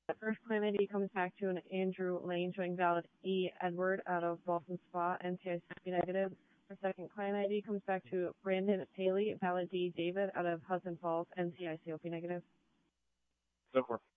First client ID comes back to an Andrew Lane showing valid E. Edward out of Boston Spa, NCICOP negative. Our second client ID comes back to Brandon Paley, valid D. David out of Hudson Falls, NCICOP negative. So far.